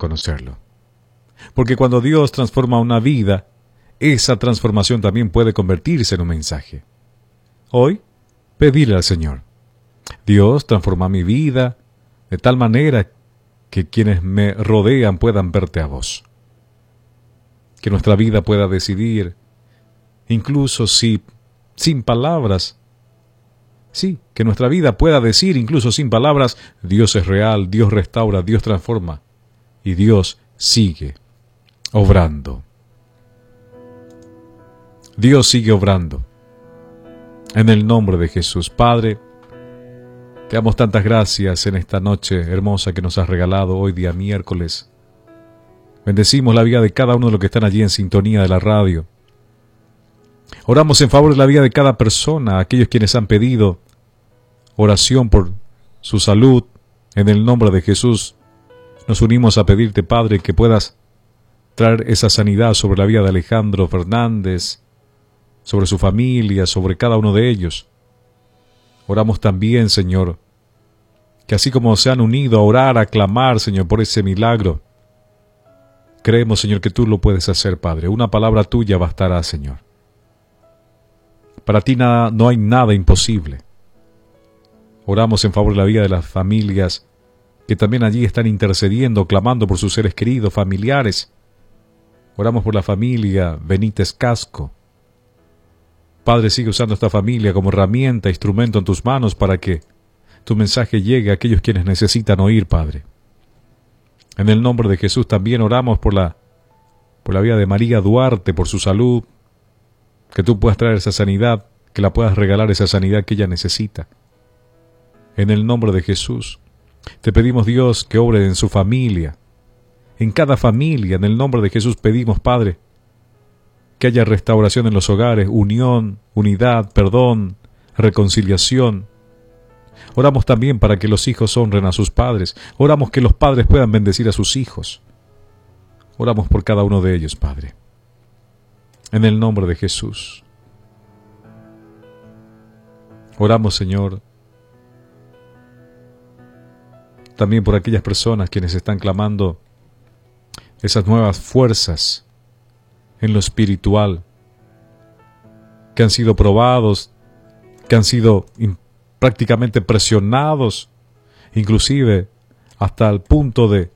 conocerlo. Porque cuando Dios transforma una vida, esa transformación también puede convertirse en un mensaje. Hoy, pedirle al Señor: Dios, transforma mi vida de tal manera que quienes me rodean puedan verte a vos. Que nuestra vida pueda decidir, incluso si sin palabras. Sí, que nuestra vida pueda decir, incluso sin palabras: Dios es real, Dios restaura, Dios transforma. Y Dios sigue obrando. Dios sigue obrando. En el nombre de Jesús. Padre, te damos tantas gracias en esta noche hermosa que nos has regalado hoy día miércoles. Bendecimos la vida de cada uno de los que están allí en sintonía de la radio. Oramos en favor de la vida de cada persona, aquellos quienes han pedido oración por su salud. En el nombre de Jesús nos unimos a pedirte, Padre, que puedas traer esa sanidad sobre la vida de Alejandro Fernández, sobre su familia, sobre cada uno de ellos. Oramos también, Señor, que así como se han unido a orar, a clamar, Señor, por ese milagro, creemos, Señor, que tú lo puedes hacer, Padre. Una palabra tuya bastará, Señor. Para ti no hay nada imposible. Oramos en favor de la vida de las familias que también allí están intercediendo, clamando por sus seres queridos, familiares. Oramos por la familia Benítez Casco. Padre, sigue usando esta familia como herramienta, instrumento en tus manos para que tu mensaje llegue a aquellos quienes necesitan oír, Padre. En el nombre de Jesús también oramos por la vida de María Duarte, por su salud, que tú puedas traer esa sanidad, que la puedas regalar esa sanidad que ella necesita. En el nombre de Jesús, te pedimos, Dios, que obre en su familia, en cada familia. En el nombre de Jesús pedimos, Padre, que haya restauración en los hogares, unión, unidad, perdón, reconciliación. Oramos también para que los hijos honren a sus padres. Oramos que los padres puedan bendecir a sus hijos. Oramos por cada uno de ellos, Padre. En el nombre de Jesús. Oramos, Señor, también por aquellas personas quienes están clamando esas nuevas fuerzas en lo espiritual, que han sido probados, que han sido prácticamente presionados, inclusive hasta el punto de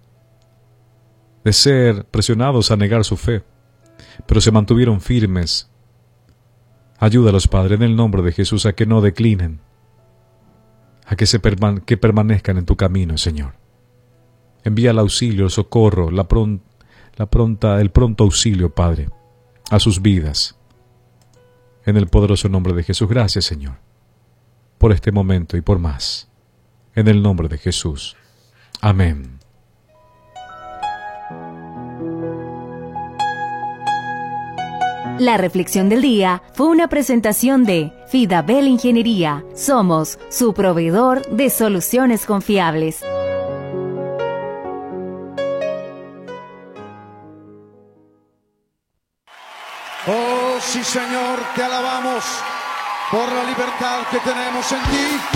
ser presionados a negar su fe, pero se mantuvieron firmes. Ayúdalos, Padre, en el nombre de Jesús, a que no declinen, a que permanezcan en tu camino, Señor. Envía el auxilio, el socorro, el pronto auxilio, Padre, a sus vidas. En el poderoso nombre de Jesús. Gracias, Señor, por este momento y por más. En el nombre de Jesús. Amén. La reflexión del día fue una presentación de Fidabel Ingeniería. Somos su proveedor de soluciones confiables. Oh, sí, Señor, te alabamos por la libertad que tenemos en ti.